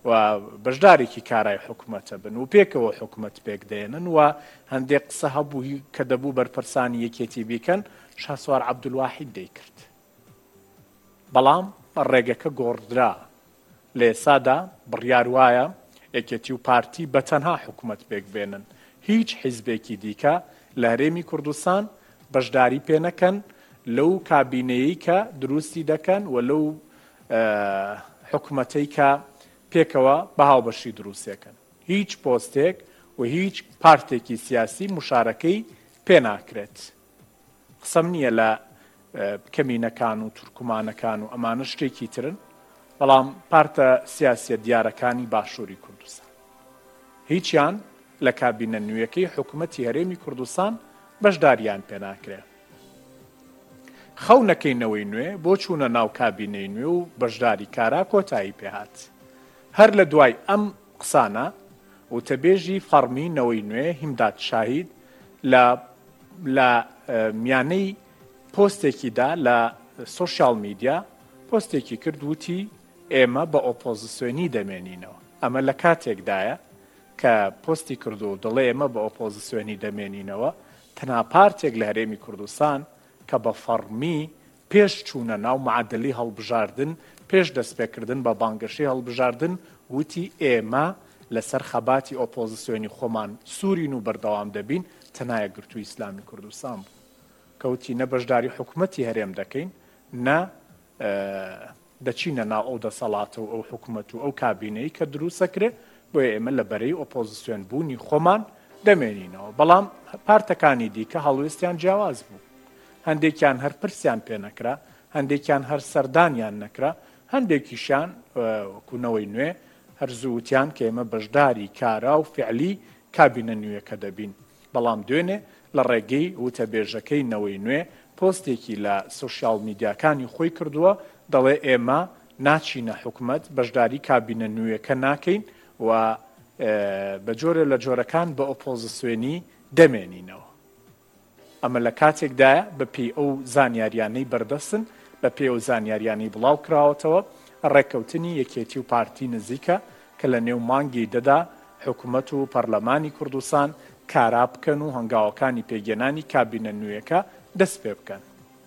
و بەشدارێکی کارای حکوومەتە بن و پێکەوە حکوومەت پێک دێنن و هەندێک قسە هەبوو کە دەبوو بەرپرسانی یەکێتی بیکەن شاسوار عەبدولواحید دەیکرد. بەڵام ڕێگەکە گۆڕدرا لە ئێسادا بڕیار وایە یەکێتی و پارتی بەتەنها حکوومەت پێک بێنن، هیچ حیزبێکی دیکە لە هەرێمی کوردستان بەشداری پێ نەکەن لەو کابینەیەی کە دروستی دەکەن و لەو حکوومەتەی کە پێکەوە بە هاوبەشی دروستەکەن. هیچ پۆستێک و هیچ پارتێکی سیاسی مشارەکەی پێ ناکرێت. قسەم نییە لە کەمینەکان و تورکمانەکان و ئەمانە شتێکی ترن، بەڵام پارتە سیاسیە دیارەکانی باشووری کوردستان هیچیان لە کابینە نوێیەکەی حکوومەتی هەرێمی کوردستان بەشداریان پێ ناکرێت. خەونەکەینەوەی نوێ بۆ چوونە ناو کابینەی نوێ و بەشداری کارا کۆتایی پێهات. هەر لە دوای ئەم قسانە وتەبێژی فەرمینەوەی نوێ هیمداد شاهید لە میانەی پۆستێکیدا لە سۆشیال میدیا پۆستێکی کرد وتی ئێمە بە ئۆپۆزیسیۆنی دەمێنینەوە. ئەمە لە کاتێکدایە کە پۆستی کردو و دڵێ ئێمە بە ئۆپۆزیسیۆنی دەمێنینەوە تەنها پارتێک لە هەرێمی کوردستان کە بە فەرمی پێش چوونە ناو معادلی هەڵبژاردن پێش دەستپێکردن بە بانگەشەی هەڵبژاردن وتی ئێمە لەسەر خەباتی ئۆپۆزیسیۆنی خۆمان سوورین و بەردەوام دەبین تەنها یەکگرتووی ئیسلامی کوردستان بوو. کەوتی نە بەشداری حکوومەتی هەرێم دەکەین نە دەچینە ناو ئەو دەسەڵاتە و ئەو حکوومەت و ئەو کابینەی کە دروستەکرێ بۆیە ئێمە لە بەرەی ئۆپۆزیسیۆن بوونی خۆمان دەمێنینەوە. بەڵام پارتەکانی دیکە هەڵوێستیان جیاواز بوو. هەندێکیان هەر پرسیان پێ نەکرا، هەندێکیان هەر سەردانیان نەکرا، هەندێکیشیان کوونەوەی نوێ هەر زووتیان کە ئێمە بەشداری کارا و فعلی کابینە نوێیەکە دەبین. بەڵام دوێنێ لە ڕێگەی وتەبێژەکەی نەوەی نوێ پۆستێکی لە سۆشیال میدیاکانی خۆی کردووە دەڵێ ئێمە ناچینە حکوومەت بەشداری کابینە نوێیەکە ناکەین و بە جۆرە لە جۆرەکان بە ئۆپۆزیسیۆنی دەمێنینەوە. ئەمە لە کاتێکدایە بە پێی ئەو زانیاریانەی بەردەستن بە پێی ئەو زانیاریانەی بڵاو کراوەتەوە ڕێکەوتنی یەکێتی و پارتی نزیکە کە لە نێو مانگی دەدا حکوومەت و پەرلەمانی کوردستان کارا بکەن و هەنگاوەکانی پێگەنانی کابینە نوێیەکە دەست پێ بکەن.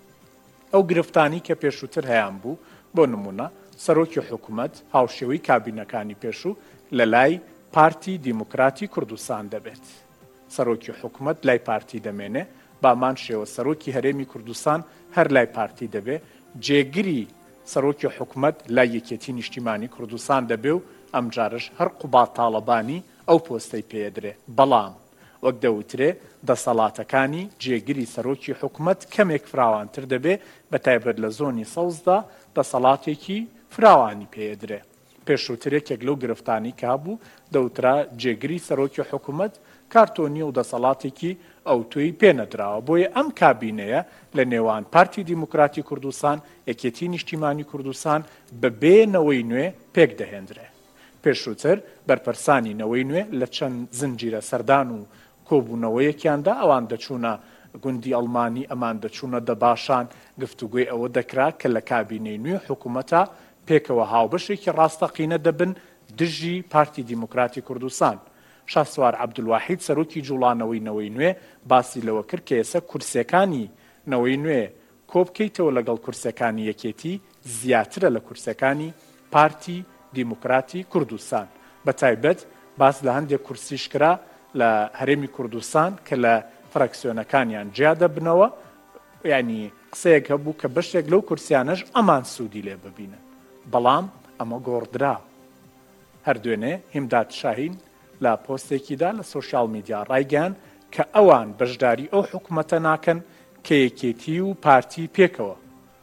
ئەو گرفتانی کە پێشووتر هەیان بوو بۆ نمونە سەرۆکی حکوومەت هاوشێوەی کابینەکانی پێشوو لە لای پارتی دیموکراتی کوردستان دەبێت. سەرۆکی حکوومەت لای پارتی دەمێنێ بامان شێوە سەرۆکی هەرێمی کوردستان هەر لای پارتی دەبێ، جێگری سەرۆکی حکوومەت لای یەکێتی نیشتیمانی کوردستان دەبێ و ئەم جارش هەر قوبات تاڵەبانی ئەو پۆستەی پێدرێ. بەڵام وەک دەوترێ دەسەڵاتەکانی جێگری سەرۆکی حکوومەت کەمێک فراوانتر دەبێ بە تایبەت لە زۆنی سەوزدا دەسەڵاتێکی فراوانی پێدرێ. پێشووترێکێک لەو گرفتانی کابوو دەوترا جێگری سەرۆکی حکوومەت کارتۆنی و دەسەڵاتێکی ئەوتۆی پێنەدراوە. بۆیە ئەم کابینەیە لە نێوان پارتی دیموکراتی کوردستان یەکێتی نیشتیمانی کوردستان بە بێنەوەی نوێ پێک دەهێنرێ. پێشووتر بەرپەرسانی نەوەی نوێ لە چەند زنجیرە سەردان و کۆبوونەوەیەکیاندا ئەوان دەچوونە گوندی ئەڵمانی، ئەمان دەچوونە دەباشان، گفتوگوی ئەوە دەکرا کە لە کابینەی نوێ حکوومەتە پێکەوە هاوبەشێکی ڕاستەقینە دەبن دژی پارتی دیموکراتی کوردستان. شاسوار عەبدولواحید سەرۆکی جوڵانەوەی نەوەی نوێ باسی لەوە کرد کە ئێستا کورسەکانی نەوەی نوێ کۆبکەیتەوە لەگەڵ کورسەکانی یەکێتی زیاترە لە کورسەکانی پارتی دیموکراتی کوردستان. بە تایبەت باس لە هەندێک کورسیش کرا لە هەرێمی کوردستان کە لە فراکسیۆنەکانیان جیا دەبنەوە، یعنی قسەیەک هەبوو کە بەشێک لەو کورسیانەش ئەمان سوودی لێ ببینن. بەڵام ئەمە گۆڕدرا. هەردوێنێ هیمداد شاهین لە پۆستێکیدا لە سۆشیال میدیا ڕایگەیان کە ئەوان بەشداری ئەو حکوومەتە ناکەن کە یەکێتی و پارتی پێکەوە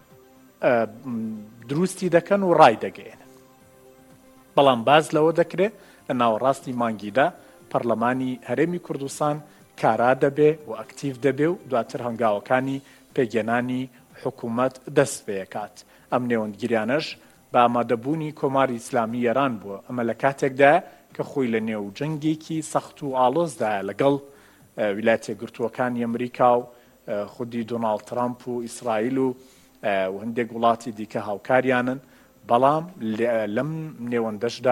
دروستی دەکەن و ڕای دەگەێنن. بەڵام باز لەوە دەکرێت لە ناوەڕاستی مانگیدا پەرلەمانی هەرێمی کوردستان کارا دەبێ و ئەکتیڤ دەبێ و دواتر هەنگاوەکانی پێگەنانی حکوومەت دەست پێکات. ئەم نێوەندگیریانەش بە ئامادەبوونی کۆماری ئیسلامی ئێران بووە. ئەمە لە کاتێکدا کە خۆی لە نێو جەنگێکی سەخت و ئاڵۆزدایە لەگەڵ ویلایەتە یەکگرتووەکانی ئەمریکا و خودی دۆناڵد ترامپ و ئیسرائیل و هەندێک وڵاتی دیکە هاوکاریانن. بەڵام لەم نێوەندەشدا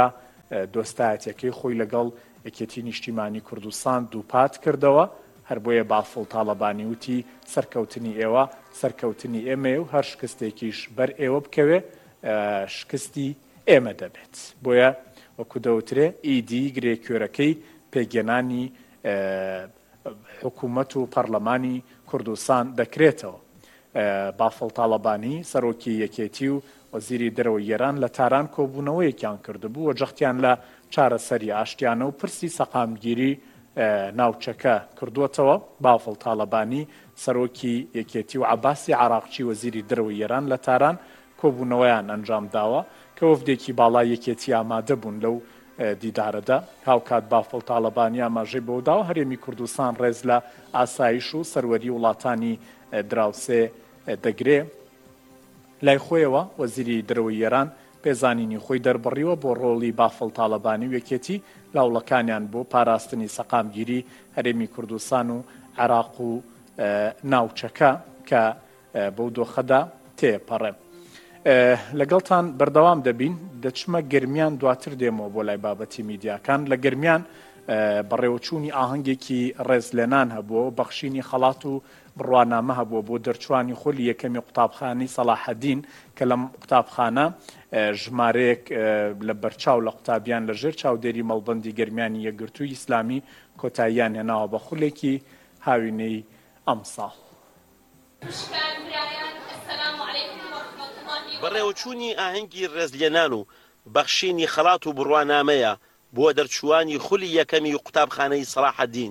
دۆستایەتەکەی خۆی لەگەڵ یەکێتی نیشتیمانی کوردستان دووپات کردەوە هەر بۆیە بافڵ تاڵەبانی وتی سەرکەوتنی ئێوە سەرکەوتنی ئێمە و هەر شکستێکیش بەر ئێوە بکەوێ شکستی ئێمە دەبێت بۆیە وەکو دەوترێ ئیدی گرێکوێرەکەی پێگەنانی حکوومەت و پەرلەمانی کوردستان دەکرێتەوە بافڵ تاڵەبانی سەرۆکی یەکێتی و وەزیری دەرەوەی ئێران لە تاران کۆبوونەوەیەکیان کردبوو و جەختیان لە چارەسەری ئاشتیانە و پرسی سەقامگیری ناوچەکە کردووەتەوە بافڵ تاڵەبانی سەرۆکی یەکێتی و عەباسی عراقچی وەزیری دەرەوەی ئێران لە تاران کۆبوونەوەیان ئەنجام داوە کە وەفدێکی باڵای یەکێتی ئامادە بوون لەو دیدارەدا هاوکات بافڵ تاڵەبانی ئاماژەی بۆ داوە هەرێمی کوردستان ڕێز لە ئاسایش و سەروەری وڵاتانی دراوسێ دەگرێ لای خۆیەوە وەزیری دەرەوەی ئێران پێزانینی خۆی دەربڕیوە بۆ ڕۆڵی بافڵ تاڵەبانی و یەکێتی لاوڵەکانیان بۆ پاراستنی سەقامگیری هەرێمی کوردستان و عێراق و ناوچەکە کە بەو دۆخەدا تێپەڕێ لەگەڵتان بەردەوام دەبین دەچمە گرمیان دواتر دێمەوە بۆ لای بابەتی میدیاکان لە گرمیان بەڕێوەچوونی ئاهەنگێکی ڕێزلێنان هەبووە بەخشینی خەڵات و بڕوانامە هەبووە بۆ دەرچوانی خۆلی یەکەمی قوتابخانەی سەلاحەدین کە لەم قوتابخانە ژمارەیەک لە بەرچاو لە قوتابیان لەژێر چاودێری مەڵبەندی گەرمیانی یەکگرتووی ئیسلامی کۆتاییان هێناوە بە خولێکی هاوینەی ئەمساڵ بەڕێوەچوونی ئاهەنگی ڕێزلێنان و بەخشینی خەڵات و بڕوانامەیە بۆ دەرچوانی خولی یەکەمی قوتابخانەی سەلاحەدین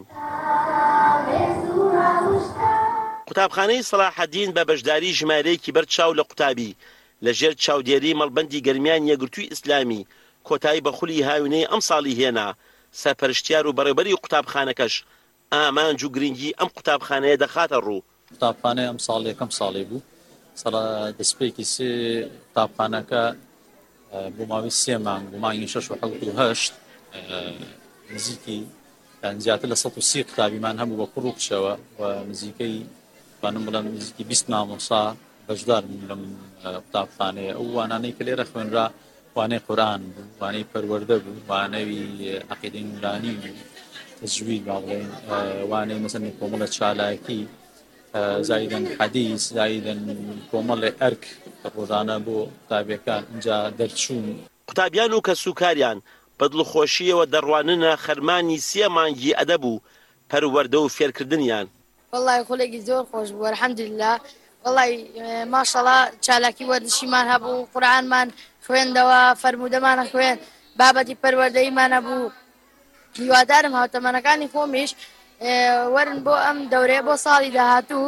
قوتابخانەی سەلاحەدین بە بەشداری ژمارەیەکی بەرچاو لە قوتابی لەژێر چاودێری مەڵبەندی گەرمیان یەکگرتووی ئیسلامی کۆتایی بە خولی هاوینەی ئەم ساڵی هێنا سەرپەرشتیار و بەڕێوەبەری قوتابخانەکەش ئامانج و گرنگی ئەم قوتابخانەیە دەخاتە ڕوو قوتابخانەی ئەم ساڵ یەکەم ساڵی بوو دەستپێکی سێ قوتابخانەکە بۆ ماوەی 3 مانگ بۆ مانگی 6 و 7 و 8 نزیکی زیاتر لە 130 قوتابیمان هەبوو بە کوڕ و کچەوە و نزیکەی توانم بڵێم نزیکی 20 مامۆستا بەشدار بوون لەم قوتابخانەیە ئەو وانانەی کە لێرە خوێنرا وانەی قورئان بوو وانەی پەروەردە بوو وانەوی عەقیدەی نورانی بوو تەجوید با بڵێن وانەی مەسەڵەن کۆمەڵە چالاکی زایدەن حەدیث زایدەن کۆمەڵی ئەرک ڕۆژانە بۆ قوتابیەکان اینجا دەرچوون قوتابیان و کەسوکاریان بە دڵخۆشیەوە دەڕواننە خەرمانی 3 مانگی ئەدەب و پەروەردە و فێرکردنیان وەڵڵای خولێکی زۆر خۆش بوو الحەمدوللا وەڵڵای ماشەڵڵا چالاکی وەرزشیمان هەبوو قورئانمان خوێندەوە فەرموودەمانە خوێن بابەتی پەروەردەییمانە بوو هیوادارم هاوتەمەنەکانی خۆمیش وەرن بۆ ئەم دەورەیە بۆ ساڵی داهاتوو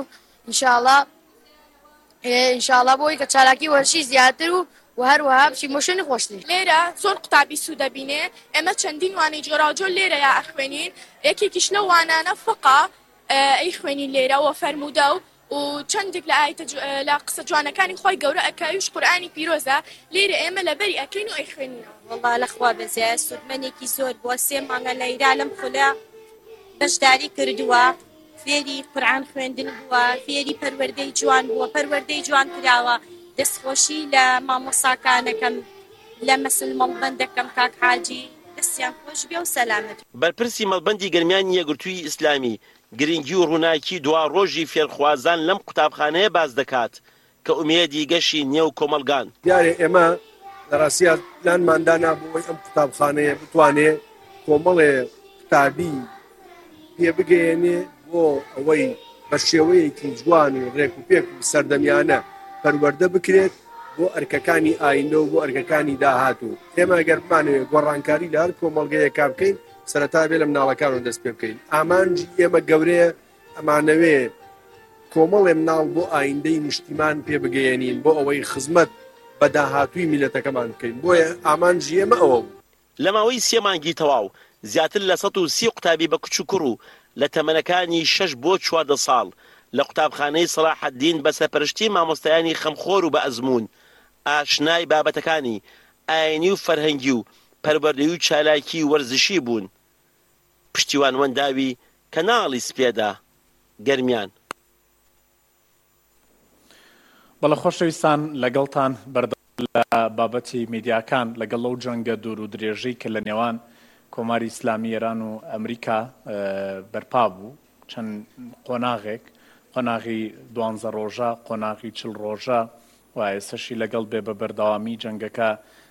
ئینشاڵڵا بۆی کە چالاکی وەرزشی زیاتر و هەروەها بچی مۆشێنی خۆشتر لێرە زۆر قوتابی سوودە بینێ ئێمە چەندین وانەی جۆراوجۆر لێرە یا ئەخوێنین یەکێکیش لە وانانە فقا ئەی خوێنین لێرە و فەرموودە و چەندێک لە قسە جوانەکانی خۆی گەورە ئەکاویش قورئانی پیرۆزە لێرە ئێمە لەبەری ئەکەین و ئەی خوێنینەوە وەڵڵا لەخوا بەزایە سوودمەنێکی زۆر بووە 3 مانگە لەیرا لەم خولە بەشداری کردووە فێری قورئان خوێندن بووە فێری پەروەردەی جوان بووە پەروەردەی جوان کراوە دەستخۆشی لە مامۆساکانەکەم لە مەسل مەڵبەندەکەم کاک حاجی دەستیان خۆش بێ و سەلامەت بەرپرسی مەڵبەندی گەرمیانی یەکگرتووی ئیسلامی گرنگی و ڕووناکی دوا ڕۆژی فێرخوازان لەم قوتابخانەیە باز دەکات کە ئومێدی گەشی نێو کۆمەلگان دیارێ ئێمە لەڕاستیە پلانماندانا بۆی ئەم قوتابخانەیە بتوانێت کۆمەڵێ قوتابی پێ بگەێنێ بۆ ئەوەی بە شێوەیەکی جوان و ڕێک و پێک و سەردەمیانە پەروەردە بکرێت بۆ ئەرکەکانی ئایندە و بۆ ئەرکەکانی داهاتوو ئێمە گەر بمانەوێت گۆڕانکاری لە هەر کۆمەڵگەیەکا بکەین سەرەتا بێ لە مناڵەکانەوە دەست پێ بکەین ئامانجی ئێمە گەورەیە ئەمانەوێت کۆمەڵێ مناڵ بۆ ئایندەی نیشتیمان پێ بگەێنین بۆ ئەوەی خزمەت بە داهاتووی میلەتەکەمان بکەین بۆیە ئامانجی ئێمە ئەوە بوو لە ماوەی 3 مانگی تەواو زیاتر لە 130 قوتابی بە کچ و کوڕ و لە تەمەنەکانی 6 بۆ 14 ساڵ لە قوتابخانەی سەلاحەدین بە سەرپەرشتی مامۆستایانی خەمخۆر و بە ئەزمون ئاشنای بابەتەکانی ئاینی و فەرهەنگی و پەروەردەیی و چالاکی وەرزشی بوون پشتیوان وەنداوی کەناڵی سپێدا گەرمیان بەڵە خۆشەویستان لەگەڵتان بەردە لە بابەتی میدیاکان لەگەڵ ئەو جەنگە دوور و درێژەی کە لە نێوان کۆماری ئیسلامی ئێران و ئەمریکا بەرپا بوو چەند قۆناغی 12 ڕۆژە قۆناغی 40 ڕۆژە و ئێستاشی لەگەڵ بێ بە بەردەوامی جەنگەکە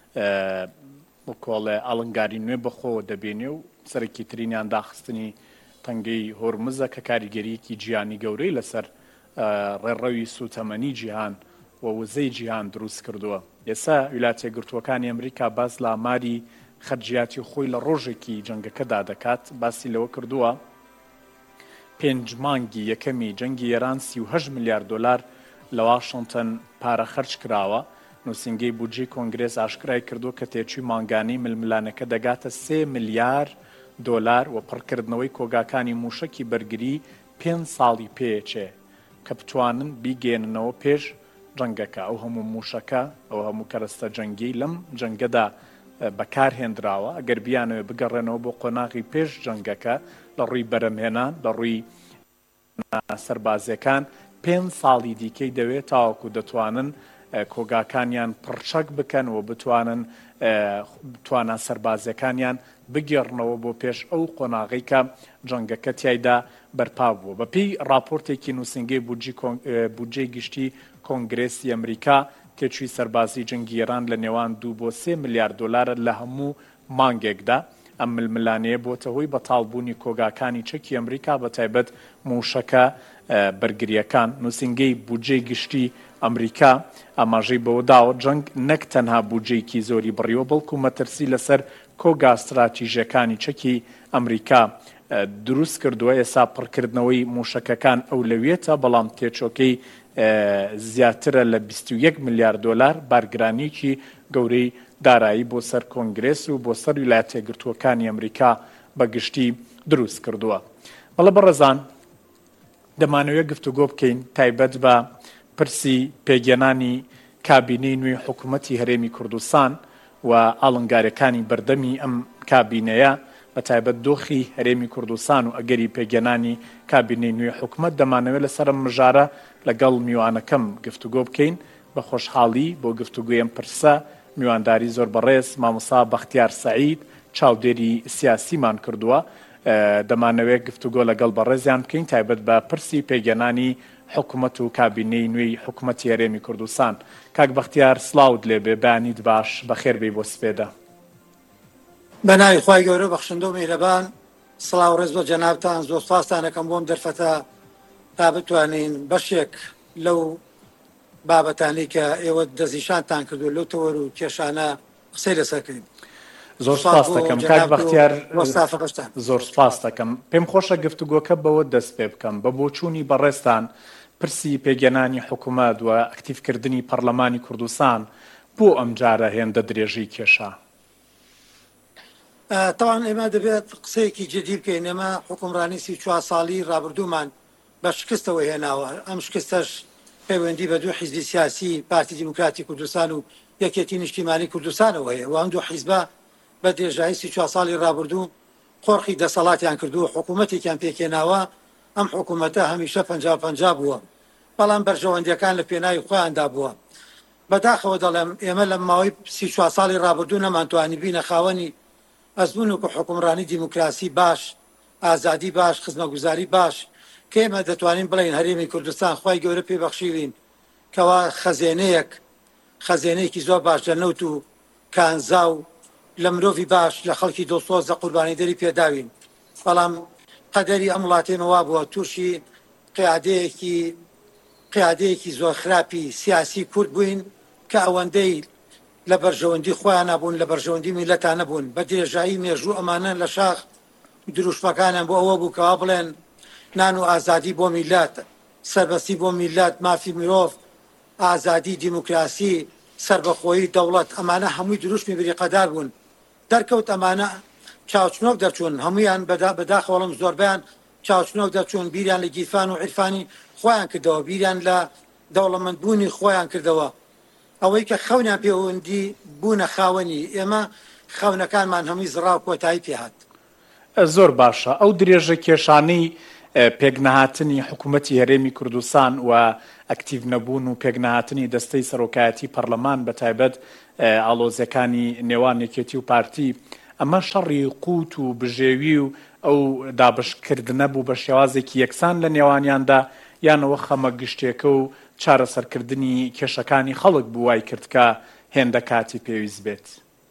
کۆڵێ ئاڵنگاری نوێ بەخۆ دەبێنێ و سەرەکی ترینیان داخستنی تەنگەی هۆرمزە کە کاریگەریەکی جیهانی گەورەی لەسەر ڕێڕەوی سوتەمەنی جیهان و وزەی جیهان دروست کردووە. ئێستا ویلایەتە یەکگرتووەکانی ئەمریکا باس لە ئاماری خەرجیاتی خۆی لە ڕۆژێکی جەنگەکەدا دەکات باسی لەوە کردووە 5 مانگی یەکەمی جەنگی ئێران 38 میلیارد دلار لە واشنتن پارە خەرج کراوە. نووسینگەی بودجەی کۆنگرێس ئاشکرای کردو کە تێچووی مانگانەی ململانەکە دەگاتە 3 میلیارد دلار و پڕکردنەوەی کۆگاکانی موشکی بەرگری 5 ساڵی پێچێ کە بتوانن بیگێننەوە پێش جەنگەکە. ئەو هەموو موشەکە ئەو هەموو کەرەستە جەنگی لەم جەنگەدا بەکارهێنراوە ئەگەر بیانەوە بگەڕێنەوە بۆ قۆناغی پێش جەنگەکە لە ڕووی بەرەمهێنان لە ڕووی سەربازیەکان 5 ساڵی دیکەی دەوێت تاوەکو دەتوانن کۆگاکانیان پڕچەک بکەن و بتوانن توانە سەربازیەکانیان بگێڕنەوە بۆ پێش ئەو قۆناغی کە جەنگەکە تایدا بەرپا بووە. بەپێی راپۆرتێکی نووسینگەی بودجەی گشتی کۆنگرێسی ئەمریکا تێچووی سەربازی جەنگی ئێران لە نێوان 2 بۆ 3 میلیارد دلارە لە هەموو مانگێکدا. ئەم ململانەیە بۆتە هۆی بەتاڵبوونی کۆگاکانی چەکی ئەمریکا بەتایبەت موشەکە بەرگریەکان. نووسینگەی بودجەی گشتی ئەمریکا ئاماژەی بەوە داوە جەنگ نەک تەنها بودجەیەکی زۆری بڕیوە بەڵکو مەترسی لەسەر کۆگا استراتیژیەکانی چەکی ئەمریکا دروست کردووە. ئێستا پڕکردنەوەی موشەکەکان ئەولەویەتە بەڵام تێچۆکەی زیاترە لە 21 میلیارد دلار بارگرانیکی گەورەی دارایی بۆ سەر کۆنگرێس و بۆ سەر ویلایەتە یەکگرتووەکانی ئەمریکا بەگشتی دروست کردووە. بەڵێ بەڕێزان دەمانەوێت گفتوگۆ بکەین تایبەت بە پرسی پێگەێنانی کابینەی نوێی حکوومەتی هەرێمی کوردستان و ئاڵنگارەکانی بەردەمی ئەم کابینەیە بە تایبەت دۆخی هەرێمی کوردستان و ئەگەری پێگەێنانی کابینەی نوێی حکوومەت دەمانەوێت لەسەر مژارە لەگەڵ میوانەکەم گفتوگۆ بکەین. بە خۆشحاڵی بۆ گفتوگویم پرسە میوانداری زۆر بەڕێز مامۆستا بەختیار سەعید چاودێری سیاسیمان کردووە. دەمانەوێت گفتوگۆ لەگەڵ بەڕێزیان بکەین تایبەت بە پرسی پێگەێنانی حکوومەت و کابینەی نوێی حکوومەتی هەرێمی کوردستان. کاک بەختیار سڵاوت لێبێ بەیانیت باش بەخێر بێی بۆ سپێدا. بەناوی خوای گەورە بەخشندە و میهرەبان سڵاو ڕێز بۆ جەنابتان زۆر سپاسان دەکەم بۆم دەرفەتە تا بتوانین بەشێک لەو بابەتانی کە ئێوە دەستنیشانتان کردو لەو تەوەر و کێشانە قسەی لەسەرکەین. زۆر سپاس دەکەم کاک بەختیار زۆر سپاس دەکەم. پێم خۆشە گفتوگۆکە بەوە دەست پێ بکەم بە بۆچوونی بەڕێستان پرسی پێگەێنانی حکوومەت و ئەکتیڤکردنی پەرلەمانی کوردستان بۆ ئەم جارە هێندە درێژەی کێشا. تاوان ئێمە دەبێت قسەیەکی جدی بکەین. ئێمە حکومڕانی 34 ساڵی ڕابردوومان بە شکستەوە هێناوە. ئەم شکستەش پەیوەندی بە دوو حیزبی سیاسی پارتی دیموکراتی کوردستان و یەکێتی نیشتیمانی کوردستانەوە هەیە و ئەم دوو حیزبە بە درێژایی 34 ساڵی ڕابردوو قۆرخی دەسەڵاتیان کردو حکوومەتێکیان پێکێناوە. ئەم حکوومەتە هەمیشە 50-50 بووە بەڵام بەرژەوەندیەکان لە پێناوی خۆیاندا بووە. بەداخەوە دەڵێم ئێمە لە ماوەی 34 ساڵی ڕابردوو نەمانتوانی بینە خاوەنی ئەزمون و حکومڕانی دیموکراسی باش، ئازادی باش، خزمەتگوزاری باش کە ئێمە دەتوانین بڵین هەرێمی کوردستان خوای گەورە پێبەخشیوین کەوا خەزێنەیەکی زۆر باش لە نەوت و کانزا و لە مرۆڤی باش لە خەڵکی دڵسۆز لە قوربانی دەری پێداوین. بەڵام قەدەری ئەم وڵاتێمەوا بووە تووشی قیادەیەکی زۆر خراپی سیاسی کورد بووین کە ئەوەندەی لە بەرژەوەندی خۆیان نەبوون لە بەرژەوەندی میلەتان نەبوون. بە درێژایی مێژوو ئەمانە لە شاخ دروشمەکانیان بۆ ئەوە بوو کەوا بڵێن نان و ئازادی بۆ میلەت، سەربەستی بۆ میلەت، مافی مرۆڤ، ئازادی، دیموکراسی، سربەخۆیی دەوڵەت، ئەمانە هەمووی دروشمی بریقەدار بوون. دەرکەوت ئەمانە چاوچنۆک دەرچوون، هەمویان بەداخەوەڵم زۆربیان چاوچنۆک دەرچوون، بیریان لە گیرفان و عیرفانی خۆیان کردەوە، بیریان لە دەوڵەمەندبوونی خۆیان کردەوە. ئەوەی کە خەونیان پەیوەندی بوونە خاوەنی ئێمە خەونەکانمان هەمووی زڕا و کۆتایی پێهات. زۆر باشە ئەو درێژە کێشانەی پێکنەهاتنی حکوومەتی هەرێمی کوردستان و ئەکتیڤ نەبوون و پێکنەهاتنی دەستەی سەرۆکایەتی پەرلەمان بە تایبەت ئاڵۆزیەکانی نێوان یەکێتی و پارتی ئەمە شەڕی قوت و بژێوی و ئەو دابشکردنە بوو بە شێوازێکی یەکسان لە نێوانیاندا یانەوە خەمە گشتێکە و چارەسەرکردنی کێشەکانی خەڵک بوو وای کرد کە هێندە کاتی پێویست بێت.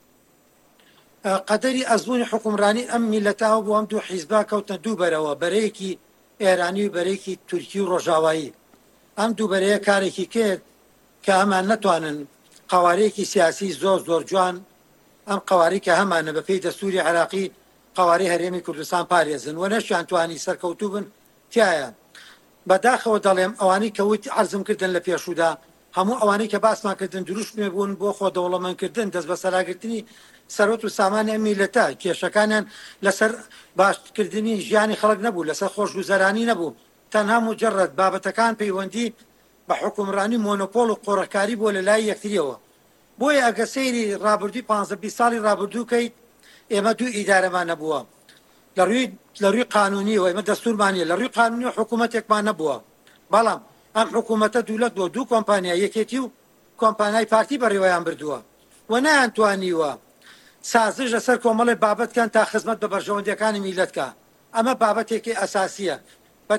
قەدەری ئەزموونی حکومڕانی ئەم میلەتاوە بۆ ئەم دوو حیزبا کەوتە دوو بەرەوە، بەرەیەکی ئێرانی و بەرەیەکی تورکی و ڕۆژاوایی. ئەم دوو بەرەیە کارێکی کرد کە ئەمان نەتوانن قوارەیەکی سیاسی زۆر جوان ئەم قواری کە هەمانە بە پێی دەستوری عراقی قواری هەرێمی کوردستان پارێزن و نەشیان توانی سەرکەوتوو بن تایە. بەداخەوە دەڵێم ئەوانەی کەوت عەرزم کردن لە پێشودا هەموو ئەوانەی کە باسمان کردن دروستمێ بوون بۆ خۆ دەوڵەمەندکردن، دەست بە سەراگرتنی سەرۆت و سامانی ئەم میلەتە. کێشەکانیان لەسەر باشکردنی ژیانی خەڵک نەبوو، لەسەر خۆشگوزەرانی نەبوو، تەنها مجرد بابەتەکان پەیوەندی بە حکومڕانی مۆنۆپۆل و قۆڕەکاری بۆ لە لای یەکتریەوە. بۆیە ئەگە سەیری ڕابردووی 15 ساڵی ڕابردووکەیت ئێمە دوو ئیدارەمان نەبووە لە ڕووی قانونی و ئێمە دەستورمانیە لە ڕووی قانونی و حکوومەتێکمان نەبووە. بەڵام ئەم حکوومەتە دوولەت بۆ دوو کۆمپانیا یەکێتی و کۆمپانیای پارتی بەڕێوەیان بردووە و نەیانتوانیوە سازش لەسەر کۆمەڵی بابەتکان تا خزمەت بە بەرژەوەندەکانی میلەتکە. ئەمە بابەتێکی ئەساسیە. بە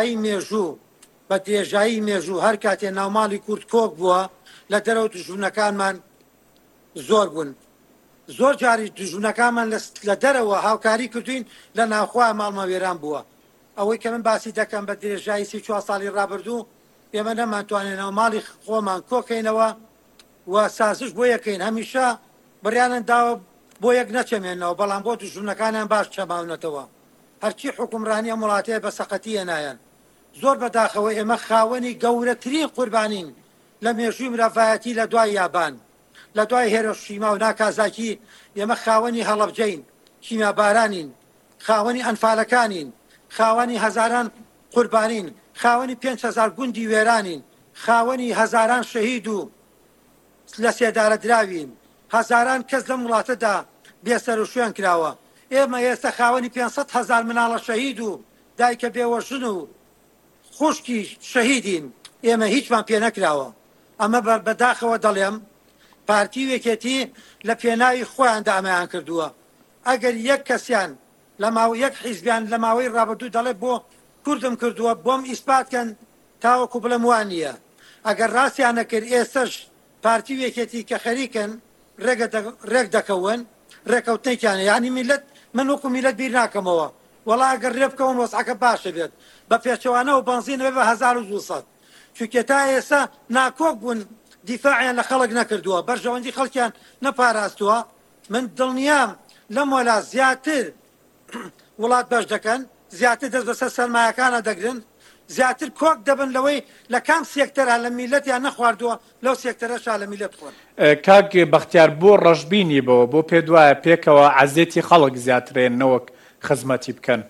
درێژایی مێژوو هەر کاتێ ناوماڵی کورد کۆک بووە لە دەرەوە دژمنەکانمان زۆر بوون. زۆر جاری دژمنەکانمان لە دەرەوە هاوکاری کردوین لە ناوخوا ماڵمە وێران بووە. ئەوەی کە من باسی دەکەم بە درێژایی 34 ساڵی ڕابردوو ئێمە نەمانتوانێت ناوماڵی خۆمان کۆکەینەوە و سازش بۆ یەکەین. هەمیشە بڕیانن داوە بۆ یەک نەچەمێنەوە، بەڵام بۆ دژمنەکانیان باش چەماونەتەوە. هەرچی حکومڕانی ئەم وڵاتەیە بە سەقەتی هێنایەن. زۆر بەداخەوە ئێمە خاوەنی گەورەترین قوربانین لە مێژووی مرافایەتی لە دوای یابان، لە دوای هێرۆشیما و ناکازاکی. ئێمە خاوەنی هەڵەبجەین، کیمیابارانین، خاوەنی ئەنفالەکانین، خاوەنی هەزاران قوربانین، خاوەنی 5,000 گوندی وێرانین، خاوەنی هەزاران شەهید و لە سێدارە دراوین، هەزاران کەس لەم وڵاتەدا بێسەر و شوێن کراوە. ئێمە ئێستا خاوەنی 500,000 مناڵە شەهید و دایکە بێوەژن و خوشکی شەهیدین. ئێمە هیچمان پێ نەکراوە. ئەمە بەداخەوە دەڵێم پارتی وێکێتی لە پێناوی خۆیان دامەیان کردووە. ئەگەر یەک کەسیان یەک حیزبیان لە ماوەی ڕابردوو دەڵێت بۆ کوردم کردووە بۆم ئیسپاتکەن تاوەکو بڵم وان نییە. ئەگەر ڕاستیان نەکرد ئێستش پارتی وێکێتی کە خەریکن ڕێک دەکەون ڕێکەوتنێکیانە. یعنی میلەت من وەکو میلەت بیر ناکەمەوە وەڵا ئەگەر ڕێ بکەون وەسعەکە باشە بێت بە پێچەوانە و بەنزینەوە بە 1200 چونکە تا ئێستا ناکۆک بوون دیفاعیان لە خەڵک نەکردووە، بەرژەوەندی خەڵکیان نەپاراستووە. من دڵنیام لەم وەلا زیاتر وڵات بەش دەکەن، زیاتر دەست بەسەر سەرمایەکانە دەگرن، زیاتر کۆک دەبن لەوەی لە کام سێکتەرە لە میلەتیان نەخواردووە لەو سێکتەرەشا لە میلەت خۆن. کاک بەختیار بۆ ڕەشبینی بەوە بۆ پێ دوایە پێکەوە عەزێتی خەڵک زیاترێنەوەک خزمەتی بکەن.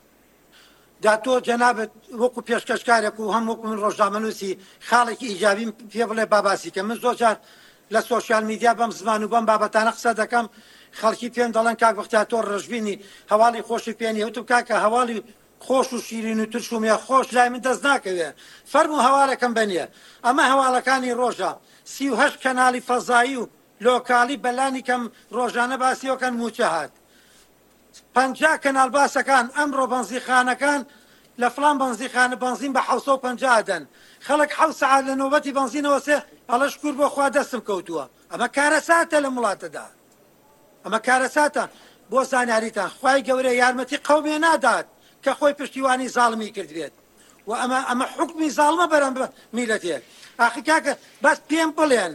دا تۆ جەنابەت وەکو پێشکەشکارێک و هەم وەکو من ڕۆژنامەنووسی خاڵێکی ئیجابی پێ بڵێ باباسی کە من زۆر جار لە سۆشیال میدیا بەم زمان و بەم بابەتانە قسە دەکەم. خەڵکی پێم دەڵێن کاک بەختیار تۆ ڕەشبینی هەواڵی خۆشی پێنی وتم کاکە هەواڵی خۆش و شیرین و ترش و مێ خۆش لای من دەست ناکەوێ فەرمو هەواڵەکەم بەنیە. ئەمە هەواڵەکانی ڕۆژە 38 کەناڵی فەزایی و لۆکالی بەلانی کەم ڕۆژانە باسیەکەن موچە هات 50 کەناڵ باسەکان ئەمڕۆ بەنزیخانەکان لە فلان بەنزیخانە بەنزین بە 750 دەن. خەڵک 7 ساعات لە نۆبەتی بەنزینەوە سێ ئەڵە شکور بۆ خوا دەستم کەوتووە. ئەمە کارەساتە لە وڵاتەدا، ئەمە کارەساتە بۆ زانیاریتان. خوای گەورە یارمەتی قەومێ نادات کە خۆی پشتیوانی زاڵمی کردوێت و ئەمە حکمی زاڵمە بەرەم بە میلەتێک. ئاخی کاکە بەس پێم بڵێن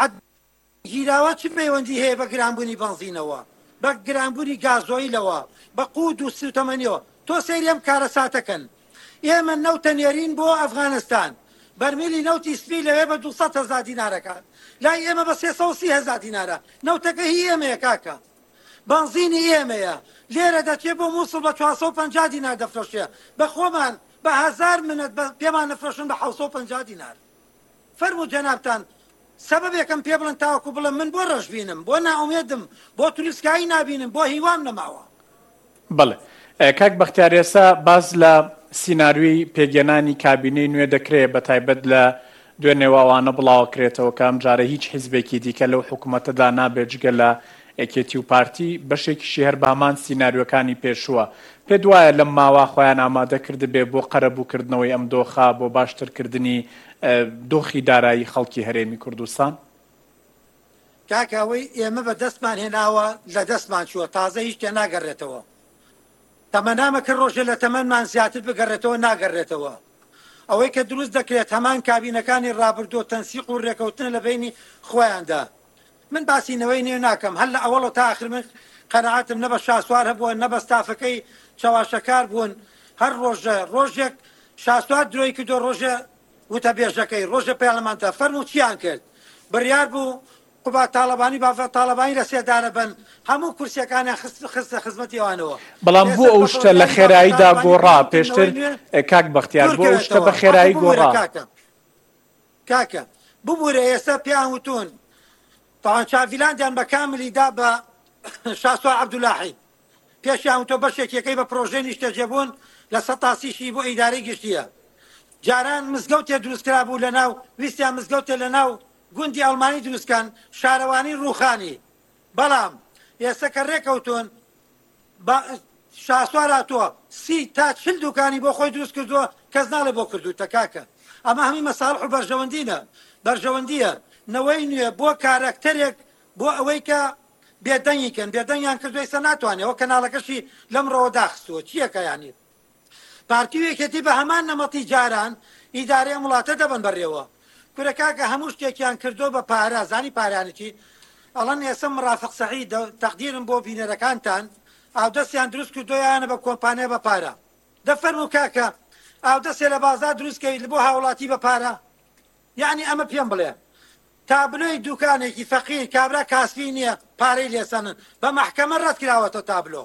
گیراوە چ پەیوەندی هەیە بە گرانبوونی بەنزینەوە، بە گرانبوونی گازۆیلەوە، بە قوود و سوتەمەنیەوە. تۆ سەیری ئەم کارەساتەکەن. ئێمە نەوتە نێرین بۆ ئەفغانستان، بەرمیلی نەوتی سپی لەوێ بە 200,000 دینارەکان، لای ئێمە بە 330,000 دینارە. نەوتەکە هی ئێمەیە کاکە، بەنزینی ئێمەیە. لێرە دەچێت بۆ مووسڵ بە 450 دینار دەفرۆشێ، بە خۆمان بە 1000 منەت پێمان نەفرۆشن بە 750 دینار. فەرموو جەنابتان سەبەبێکم پێ بڵن تاوەکو بڵم من بۆ ڕەشبینم، بۆ ناومێدم، بۆ توریستکایی نابینم، بۆ هیوام نەماوە. بەڵێ کاک بەختیار ئێستا باز لە سیناریوی پێگەێنانی کابینەی نوێ دەکرێت بە تایبەت لە دوێنێواوانە بڵاوکرێتەوە کە ئەم جارە هیچ حیزبێکی دیکە لەو حکوومەتەدا نابێت جگە لە یەکێتی و پارتی بەشێکیشی هەر بە هەمان سیناریۆکانی پێشووە. پێ دوایە لەم ماوە خۆیان ئامادەکرد بێ بۆ قەرەبووکردنەوەی ئەم دۆخە بۆ باشترکردنی دۆخی دارایی خەڵکی هەرێمی کوردستان؟ کاکەوەی ئێمە بە دەستمان هێناوە لە دەستمان چووە تازە هیچ تێ ناگەڕێتەوە. تەمەنامەکە ڕۆژە لە تەمەنمان زیاتر بگەڕێتەوە ناگەڕێتەوە. ئەوەی کە دروست دەکرێت هەمان کابینەکانی ڕابردوو تەنسیق و ڕێکەوتن لە بینی خۆیاندا. من باسینەوەی نێو ناکەم هەر لە ئەوڵ تا آخر من قەنەعاتم نە بە شاسوار هەبووە نە بە ستافەکەی چاواشەکار بوون. هەر ڕۆژێک شاسوار درۆی کردو ڕۆژە وتەبێژەکەی ڕۆژە پەیڵەمانتە فەرموو چیان کرد بڕیار بوو قوبا تاالبانی بافە تاالبانی لە سێدارە بن هەموو کورسەکانیان خستە خزمەتی ئەوانەوە. بەڵام بۆ ئەو شتە لە خێراییدا گۆڕا پێشتر کاک بەختیار بۆ ئەو شتە بە خێرایی گۆڕا. کاکە ببوورە ئێستا پیان وتون تاوان چاڤیلاندیان بە کاملیدا بە شاسوار عەبدولاحی پێشیان وتۆ بەشێکەکەی بە پرۆژەی نیشتەجێبوون لە سەتاسیشی بۆ ئیدارەی گشتیە. جاران مزگەوتێ دروستکرا بوو لەناو ویستیان مزگەوتێ لەناو گوندی ئەڵمانی دروستکان شارەوانی ڕووخانی. بەڵام ئێستا کە ڕێکەوتون شاسوار هاتووە 30 تا 40 دوکانی بۆ خۆی دروست کردووە کەس ناڵێ بۆ کردوتە کاکە. ئەمە هەمی مەساڵح و بەرژەوەندیە نەوەی نوێ بۆ کارەکتەرێک بۆ ئەوەی کە بێدەنگیکەن بێدەنگیان کردووە ئێستا ناتوانێت ئەوە کەناڵەکەشی لەمڕەوە داخستووە چیەکە یانی پارتی و یەکێتی بە هەمان نەمەتی جاران ئیدارەی وڵاتە دەبن بەڕێوە. کورە کاکە هەموو شتێکیان کردو بە پارە زانی پارانێکی ئەڵەن ئێستا مرافق سەعید تەقدیرم بۆ بینەرەکانتان ئاودەستیان دروست کردویانە بە کۆمپانیا بە پارە. دەفەرموو کاکە ئاودەستێ لە بازار دروستکەیت بۆ هاوڵاتی بە پارە. یعنی ئەمە پێم بڵێ تابلۆی دوکانێکی فەقیر کابرا کاسبی نییە پارەی لێسەنن بە مەحکەمە ڕەت کراوەتە تابلۆ.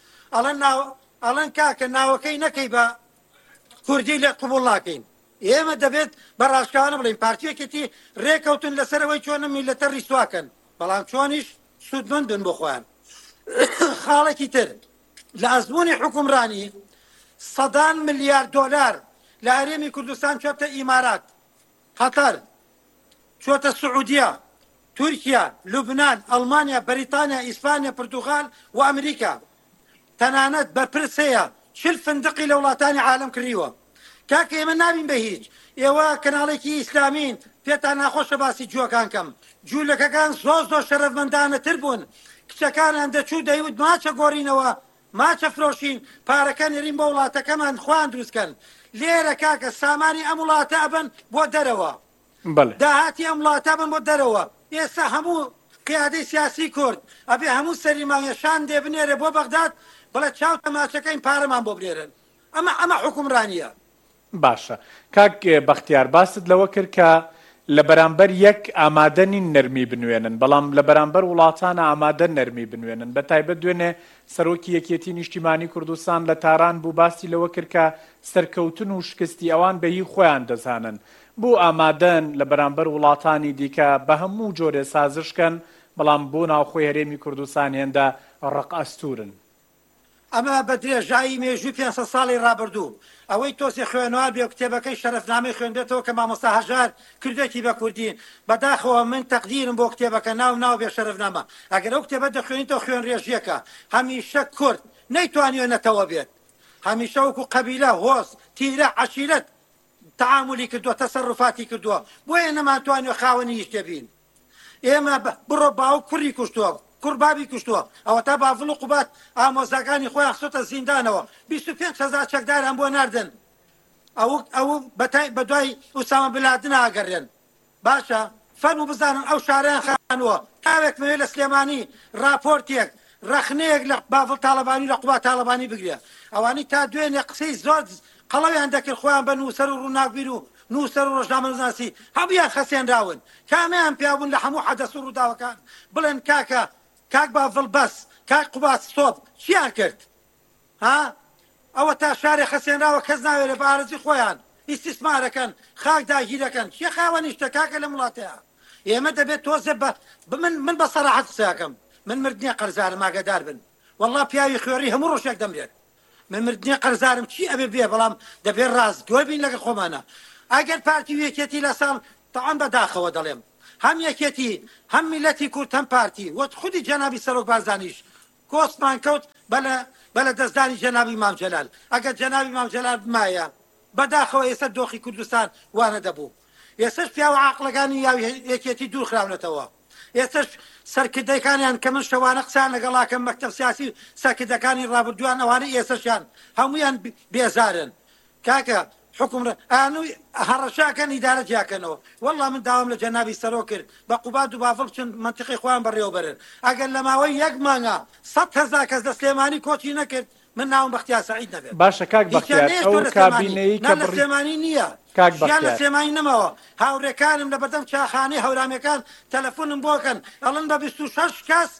ئەڵەن کاکە ناوەکەی نەکەی بە کوردی لێ قبوڵ ناکەین. ئێمە دەبێت بە ڕاشکانە بڵین پارتیەکێتی ڕێکەوتن لەسەرەوەی چۆنە میلەتە ڕیسواکەن بەڵام چۆنیش سوودمەندن بۆ خۆیان. خاڵێکی تر لە ئەزموونی حکومڕانی 100 ملیارد دۆلار لە هەرێمی کوردستان چۆتە ئیمارات قەتەر چۆتە سعودیا تورکیا لوبنان ئەڵمانیا بەریتانیا ئیسپانیا پرتوغال و ئەمریکا تەنانەت بە پرسەیە 40 فندقی لە وڵاتانی عالم کڕیوە. کاکە ئێمە نابین بە هیچ ئێوە کەناڵێکی ئیسلامین پێتان ناخۆشە باسی جووەکان کەم جوولەکەکان زۆر شەرەفمەندانەتر بوون کچەکانیان دەچوو دەیوت ماچە گۆڕینەوە ماچە فرۆشین پارەکە نێرین بە وڵاتەکەمان خۆیان دروستکەن. لێرە کاکە سامانی ئەم وڵاتە ئەبن بۆ دەرەوە داهاتی ئەم وڵاتە بن بۆ دەرەوە. ئێستا هەموو قیادەی سیاسی کورد ئەبێ هەموو سەریمانیەشان دێ بنێرە بۆ بەغداد بڵێ چاو تەماشەکەین پارەمان بۆ بنێرن. ئەمە حکومڕانیە. باشە کاک بەختیار باست لەوە کرد کە لە بەرامبەر یەک ئامادە نین نەرمی بنوێنن بەڵام لە بەرامبەر وڵاتانە ئامادە نەرمی بنوێنن بە تایبەت دوێنێ سەرۆکی یەکێتی نیشتیمانی کوردستان لە تاران بوو باسی لەوە کرد کە سەرکەوتن و شکستی ئەوان بەهی خۆیان دەزانن بۆ ئامادەن لە بەرامبەر وڵاتانی دیکە بە هەموو جۆرێ سازشکەن بەڵام بۆ ناوخۆی هەرێمی کوردستان هێندە ڕق ئەستورن. ئەمە بە درێژایی مێژووی 500 ساڵی ڕابردوو ئەوەی تۆسی خوێنوار بێ کتێبەکەی شەرەفنامەی خوێنبێتەوە کە مامۆستا هەژار کردێکی بە کوردی بەداخەوە من تەقدیرم بۆ کتێبەکە ناو بێ شەرەفنامە ئەگەر ئەو کتێبە دەخوێنیتەوە خوێن ڕێژیەکە هەمیشە کورد نەیتوانیوێنەتەوە بێت هەمیشە وەکو قەبیلە هۆست تیرە عەشیرەت تەعاملی کردووە تەسەڕوفاتی کردووە بۆیە نەماتوانیوە خاوەنی هیچ دەبین. ئێمە بڕۆ باو کوڕی کوشتووە کوڕبابی کوشتووە ئەوە تا باڤڵ و قوبات ئامۆزاکانی خۆیان خستۆتە زیندانەوە 25,000 چەکداران بۆ ناردن ئەو بە دوای ئوسامە بلادن ئاگەڕێن. باشە فەرموو بزانن ئەو شارەیان خانووە کاوێک مەوێ لە سلێمانی راپۆرتێک ڕەخنەیەک لە باڤڵ تاالبانی لە قوبات تاالبانی بگرێ ئەوانی تا دوێنێ قسەی زۆر قەڵەویان دەکرد خۆیان بە نووسەر و ڕووناکبیر و نووسەر و ڕۆژنامەنووسی هەموویان خەسێنراون کامیان پیابوون لە هەموو حەدەس و ڕووداوەکان بڵێن کاک باڤڵ بەس کاک قوبات ستۆپ چیان کرد ها ئەوە تا شارێ خەسێنراوە کەس ناوێرە بە ئارەزی خۆیان ئیسtismarەکەن خاک داگیرەکەن چیە خاوەنیشتە کاکە لە وڵاتەیە. ئێمە دەبێت تۆزێ من بە سەراحەت قسەکەم من مردنیە قەرزارم ئاگادار بن والله پیاوی خوێڕی هەموو ڕۆژێک دەمرێت من مردنی قەرزارم چی ئەبێ بێ بەڵام دەبێت ڕاست گوێ بین لەگەڵ خۆمانە ئەگەر پارتی یەکێتی لە ساڵ تەعام بەداخەوە دەڵێم هەم یەکێتی هەم میلەتی کورد هەم پارتی وەت خودی جەنابی سەرۆک بارزانیش کۆستمان کەوت بەلە دەستدانی جەنابی مام جەلال ئەگەر جەنابی مام جەلال بمایە بەداخەوە ئێستا دۆخی کوردستان وانە دەبوو ئێستش پیاوە عاقلەکانی یەکێتی دوور خراونەتەوە ئێستش سەرکردەکانیان کە من شەوانە قسان لەگەڵاکەم مەکتەب سیاسی سەرکردەکانی ڕابردووان ئەوانە ئێستشیان هەمویان بێزارن کاکە حکوم ئانووی هەڕەشاکەن ئیدارە جیاکەنەوە والله من داوام لە جەنابی سەرۆ کرد بە قوباد و بافڵ چند منتیقی خۆیان بەڕێوەبەرن ئەگەر لە ماوەی یەک مانگە 100,000 کەس دە سلێمانی کۆچی نەکرد من ناوم بەختیار سەعید نەبێت باشە کاک بەختیار ئەو کابینەی کە لە سلێمانی نییە ژیان لە سلێمانی نەماوە هاوڕێکانم لە بەردەم چاخانەی هەورامەکان تەلەفۆنم بۆکەن ئەڵەن بە 26 کەس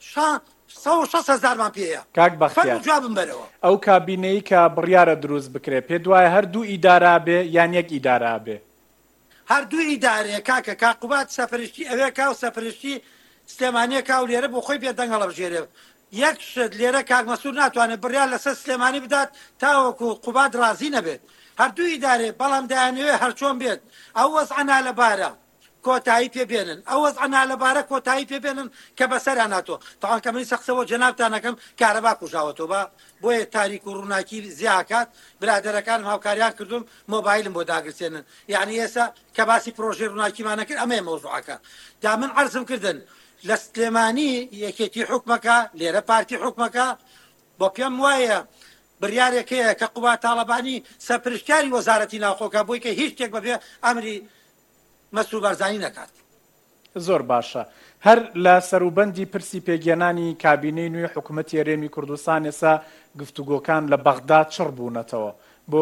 160,000مان پێەیە کاک بەختیار جوابم بەرەوە ئەو کابینەی کە بڕیارە دروست بکرێ پێ دوایە هەردوو ئیدارا بێ یان یەک ئیدارا بێ هەردوو ئیدارەیە کاکە کاقوبات سەفرشتی ئەوێ کا و سەفرشتی سلێمانیە کا و لێرە بۆ خۆی بێدەنگ هەڵەبژێرێ یەک شت لێرە کاک مەسوول ناتوانێت بڕیار لەسەر سلێمانی بدات تاوەکو قوبات ڕازی نەبێت هەردوو ئیدارێ بەڵام دایانەوێ هەرچۆن بێت ئەو وەزعنا لەبارە کۆتایی پێبێنن ئەو وەزعنا لەبارە کۆتایی پێبێنن کە بەسەریان ناتۆ تاوان کە منی سەخسەوە جەنابتانەکەم کارەبا کوژاوەتەوە بە بۆیە تاریک و ڕووناکی زیاکات برادەرەکانم هاوکاریان کردوم مۆبایلم بۆ داگرسێنن یعنی ئێستا کە باسی پرۆژێ ڕووناکیمانە کرد ئەمەیە مەوزوعەکە دا من عەرزم کردن لە سلێمانی یەکێتی حکومەکە لێرە پارتی حکومەکە بۆ پێم وایە بڕیارێکەیە کە قوبات تاڵەبانی سەرپرشتیاری وەزارەتی ناوخۆکە بۆی کە هیچ شتێک بەبێ ئەمری مەسوول بارزانی نەکات زۆر باشە هەر لە سەروبەندی پرسی پێگەێنانی کابینەی نوێی حکوومەتی هەرێمی کوردستان ئێستا گفتوگۆکان لە بەغداد چڕ بوونەتەوە بۆ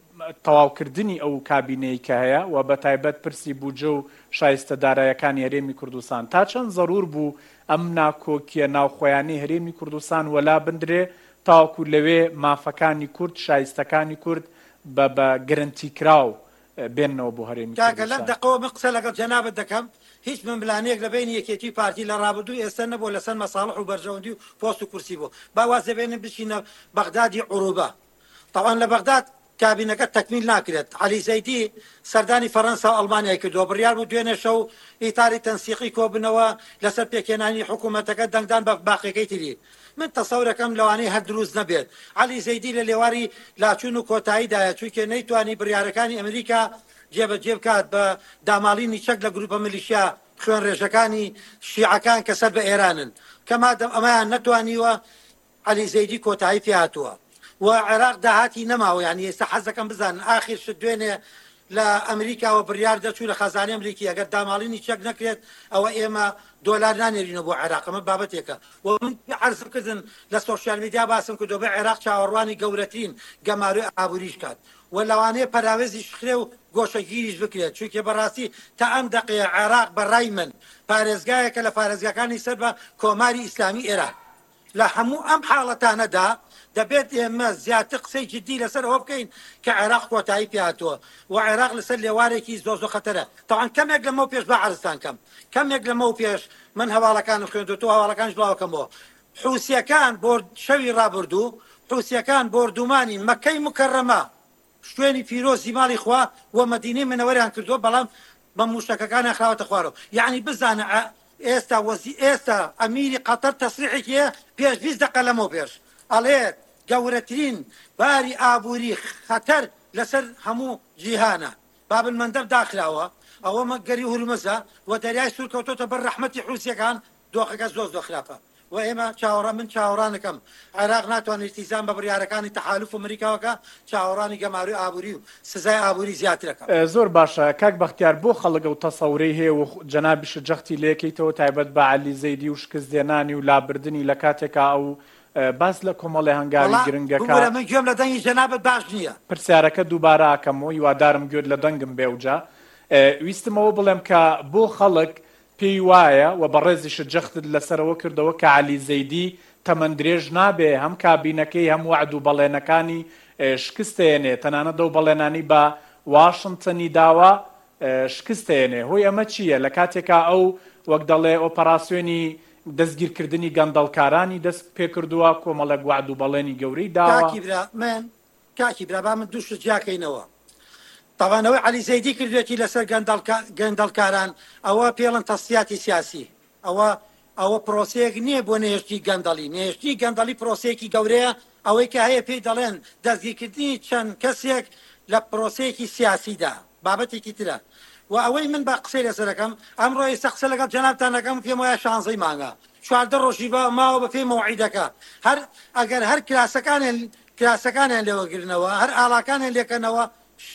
تەواوکردنی ئەو کابینەی کە هەیە و بە تایبەت پرسی بوجە و شایستەدارایەکانی هەرێمی کوردستان تا چەند زەرور بوو ئەم ناکۆکیە ناوخۆیانەی هەرێمی کوردستان وەلا بندرێ تاوەکو لەوێ مافەکانی کورد شایستەکانی کورد بە گرنتی کراو بێنەوە بۆ هەرێمی کاکە لەم دقەوە من قسە لەگەڵ جەنابەت دەکەم هیچ من بلانەیەک لە بینی یەکێتی پارتی لە ڕابردوو ئێستا نەبوو لەسەر مەساڵح و بەرژەوەندی و پۆست و کورسی بوو با وازە بێنن بچینە بەغدادی عروبە طبعا لە بەغداد کابینەکە تەکمیل ناکرێت عەلی زەیدی سەردانی فەڕەنسا و ئەڵمانیای کردووە بڕیار بوو دوێنێ شەو ئیتاری تەنسیقی کۆبنەوە لەسەر پێکێنانی حکوومەتەکە دەنگدان بە باقیەکەی تری من تەسەورەکەم لەوانەیە هەر دروست نەبێت عەلی زەیدی لە لێواری لاچوون و کۆتاییدایە چونکە نەیتوانی بڕیارەکانی ئەمریکا جێبەجێ بکات بە داماڵینی چەک لە گروپە میلیشیا خوێن ڕێژەکانی شیعەکان کە سەر بە ئێرانن کە مادەم ئەمەیان نەتوانیوە عەلی زەیدی کۆتایی پێ هاتووە و عێراق داهاتی نەماوە یعنی ئێستا حەزەکەم بزانن ئاخر شت دوێنێ لە ئەمریکاوە بڕیار دەچوو لە خەزانەی ئەمریکی ئەگەر داماڵینی چەک نەکرێت ئەوە ئێمە دۆلار نانێرینەوە بۆ عێراق ئەمە بابەتێکە و من عەرزم کردن لە سۆشیال میدیا باسم کردو بە عێراق چاوەڕوانی گەورەترین گەماروی ئابووریش کات و لەوانەیە پەراوێزی شخرێ و گۆشەگیریش بکرێت چونکە بەڕاستی تا ئەم دەقەیە عێراق بەڕای من پارێزگایەکە لە پارێزگاکانی سەر بە کۆماری ئیسلامی ئێران لە هەموو ئەم حاڵەتانەدا دەبێت ئێمە زیاتر قسەی جدی لەسەر ئەوە بکەین کە عێراق کۆتایی پێهاتووە و عێراق لەسەر لێوارێکی زۆ خەتەرە تەوان کەمێک لەمەوە پێش بە عەرزتان کەم کەمێک لەمەوە پێش من هەواڵەکانم خوێندوتەوە هەواڵەکانش بڵاوکەمەوە حوسیەکان بۆ شەوی ڕابردوو حوسیەکان بۆردومانی مەکەی مکەڕەمە شوێنی پیرۆزی ماڵی خوا و مەدینەی منەوەریان کردووە بەڵام بە موشەکەکانیان خراوەتە خوارەوە یعنی بزانە ئێستا ئەمیری قەتەر تەسریحێکی پێش 20 دقە لەمەوە پێش ئەڵێ گەورەترین باری ئابووری خەتەر لەسەر هەموو جیهانە بابل مەندەب داخراوە ئەوە مەگەری هورمزە و دەریای سوور کەوتۆتە بەر ڕەحمەتی حوسیەکان دۆخەکە زۆر خراپە و ئێمە چاوەڕە من چاوەڕانەکەم عێراق ناتوانێت التیزام بە بڕیارەکانی تەحالوف ئەمریکاوەکە چاوەڕانی گەماروی ئابووری و سزای ئابووری زیاترەکە زۆر باشە کاک بەختیار بۆ خەڵک و تەسەورەی هەیە و جەنابی شجەختی لێکەیتەوە تایبەت بە عەلی زەیدی و شکستدێنانی و لابردنی لە کاتێکا ئەو باس لە کۆمەڵی هەنگاوی گرنگەکە من گوێم لە دەنگی جەنابەت باش نییە پرسیارەکە دووبارە ئاکەمەوە هیوادارم گوێت لە دەنگم بێوجا ویستمەوە بڵێم کە بۆ خەڵک پێی وایە و بەڕێزی شجەختت لەسەرەوە کردەوە کە عەلی زەیدی تەمەند درێژ نابێ هەم کابینەکەی هەم وعد و بەڵێنەکانی شکستێنێ تەنانەت دەو بەڵێنانی بە واشنتنی داوا شکستێنێ هۆی ئەمە چییە لە کاتێکا ئەو وەک دەڵێ ئۆپەراسیۆنی دەستگیرکردنی گەندەڵکارانی دەست پێکردووە کۆمەڵە گوعد و بەڵێنی گەورەی داوە کاکی برا با من دوو شت جیاکەینەوە تاوانەوەی عەلی زەیدی کردوێتی لەسەر گەندەڵکاران ئەوە پێڵن تەسیاتی سیاسی ئەوە پرۆسەیەک نییە بۆ نێشتی گەندەڵی نێشتی گەندەڵی پرۆسەیەکی گەورەیە ئەوەی کە هەیە پێی دەڵێن دەستگیرکردنی چەند کەسێک لە پرۆسەیەکی سیاسیدا بابەتێکی ترە و ئەوەی من بە قسەی لەسەرەکەم ئەمڕۆ ئێستا قسە لەگەڵ جەنابتانەکەم پێم وایە 16 مانگە 14 ڕۆژی ماوە بە پێی مەوعیدەکە ئەگەر هەر کراسەکانیان لێوەگرنەوە هەر ئاڵاکانیان لێکەنەوە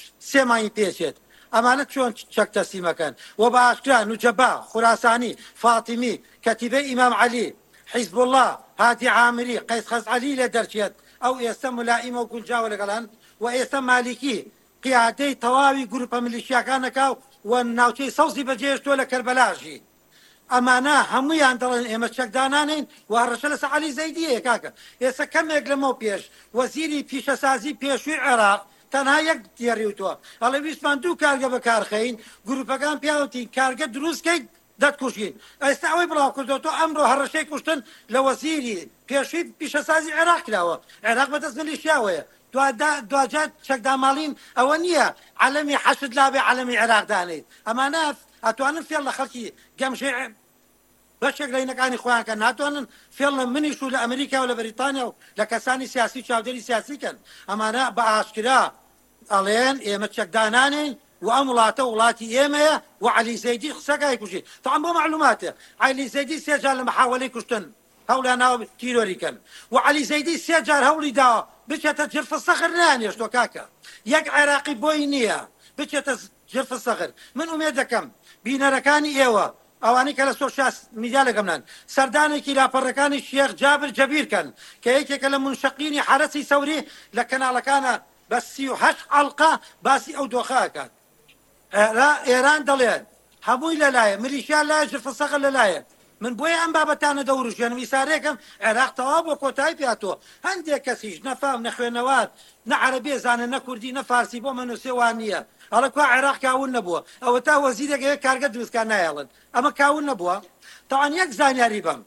3 مانگی پێچێت ئەمانە چۆن چەک تەسلیمەکەن و بە ئاشکرا نوجەبا خوراسانی فاتیمی کەتیبەی ئیمام عەلی حیزب الله هادی عامری قەیس خەزعەلی لێ دەرچێت ئەو ئێستا مولائیمە و گونجاوە لەگەڵان و ئێستا مالیکی قیادەی تەواوی گروپە میلیشیاکانەکە و ناوچەی سەوزی بەجێشتۆ لە کەربەلاژی ئەمانە هەموویان دەڵێن ئێمە چەکدانانین و هەڕەشە لەسەر عەلی زەیدیە کاکە ئێستا کەمێک لەمەوە پێش وەزیری پیشەسازی پێشووی عێراق تەنها یەک دیێڕیوتوە ئەڵێ ویستمان دوو کارگە بەکارخەین گروپەکان پیاوتی کارگە دروستکەیت دەتکوژین ئێستا ئەوەی بڵاو کردوەوە ئەمڕۆ هەڕەشەی کوشتن لە وەزیری پێشووی پیشەسازی عێراق کراوە عێراق بەدەست میلیشیاوەیە دوجا چەکداماڵین ئەوە نییە عەلەمی حەشد لابێ عەلەمی عێراق دانێت ئەمانە ئەتوانن فێڵ لە خەڵکی گەمژێ بەشێک لە هینەکانی خۆیانکە ناتوانن فێڵ لە منیش و لە ئەمریکا و لە بەریتانیا و لە کەسانی سیاسی چاودێری سیاسیکەن ئەمانە بە ئاشکرا ئەڵێن ئێمە چەکدانانین و ئەم وڵاتە وڵاتی ئێمەیە و عەلی زەیدی قسەکای کوژی تەعام بۆ معلوماتە عەلی زەیدی 3 جار لە محاوەلەی کوشتن هەوڵیان ناوە تیرۆریکەن و عەلی زەیدی 3 جار هەوڵی داوە بچێتە جرفە سەخر نانێشتۆ کاکە یەک عێراقی بۆی نییە بچێتە جرفە سەخر من ئومێد دەکەم بینەرەکانی ئێوە ئەوانەی کە لە سۆشیال میدیا لەگەمنان سەردانێکی لاپەڕەکانی شێخ جابر جەبیرکەن کە یەکێکە لە منشقینی حرەسی سەوری لە کەناڵەکانە بە 38 حەڵقە باسی ئەو دۆخەکات ئێران دەڵێن هەمووی لەلایە ملیشیا لایە جرفە سەخر لەلایە من بۆیە ئەم بابەتانە دەوروژێنم ئیسارێکم عێراق تەواو بۆ کۆتایی پێهاتووە هەندێک کەسیش نەفام نەخوێنەوات نە عەرەبی زانن نە کوردی نە فارسی بۆ منووسێ وان نییە ئەڵە کوا عێراق کاون نەبووە ئەوە تا وەزیرێک کارگە دروستکان نایەڵن ئەمە کاون نەبووە تەوان یەک زانیاری بم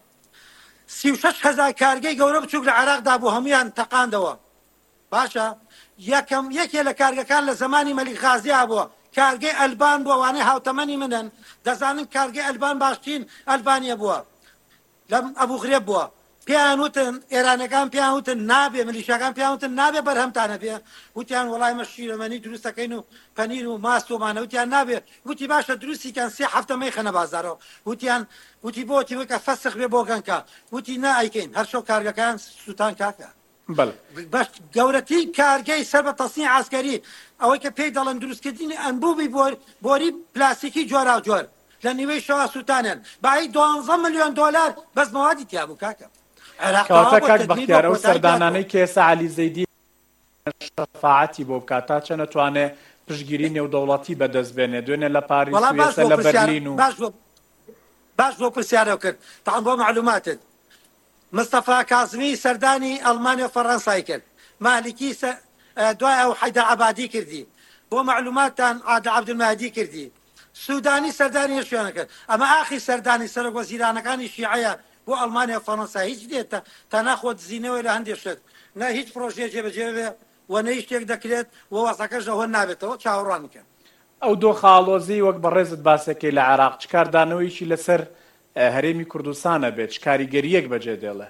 36,000 کارگەی گەورە بچووک لە عێراقدا بوو هەمویان تەقاندەوە باشە یەکێ لە کارگەکان لە زمانی مەلیک غازیا بووە کارگەی ئەلبان بووە وانەی هاوتەمەنی منن دەزانن کارگەی ئەلبان باشترین ئەلبانیە بووە لەم ئەبوو غرێب بووە پێیان وتن ئێرانەکان پێیان وتن نابێ ملیشیاکان پێیان وتن نابێ بەرهەمتانە بێ وتیان وەڵای مە شیرەمەنی دروستەکەین و پەنیر و ماست ومانە وتیان نابێ وتی باشە دروستیکەن 3 هەفتە مەیخەنە بازارەوە وتی بۆتی وەکە فەسخ بێ بۆ گەنکە وتی نائیکەین هەر شەو کارگەکان سووتان کاکە باش گەورەترین کارگەی سەر بە تەسنی عاسکەری ئەوەی کە پێی دەڵێن دروستکردنی ئەنبوبی بۆری پلاستیکی جۆرا جۆر لە نیوەی شەوا سووتانیان بای 12 ملیۆن دۆلار بەس مەوادی تیابوو کاکە کەواتە کاک بەختیارە و سەردانانەی کە ئێستا عەلی زەیدی شەفاعەتی بۆ بکات تا چە نەتوانێت پشتگیری نێودەوڵەتی بەدەست بێنێ دوێنێ لە پاریس و ئێستا لە بەرلین و باش بۆ پرسیارە کرد تاعام بۆ معلوماتت مستەفا کازمی سەردانی ئەڵمانیا و فەڕەنسای کرد مالکی دوای ئەو حەیدەر عەبادی کردی بۆ معلوماتتان عادل عەبدولمەهدی کردی سوودانی سەردانی شوێنە کرد ئەمە ئاخی سەردانی سەرۆک وەزیرانەکانی شیعەیە بۆ ئەڵمانیا و فەڕەنسا هیچ دێتە تا ناخۆت زیینەوەی لە هەندێک شت نە هیچ پرۆژێ جێبەجێ بێ و نە هیچ شتێک دەکرێت و وەسەکەش ئەوە نابێتەوە چاوەڕوان بکەن ئەو دۆخەڵۆزی وەک بەڕێزت باسەکەی لە عێراق چ کاردانەوەیشی لەسەر هەرێمی کوردستانە بێت چ کاریگەریەک بەجێ دێڵێ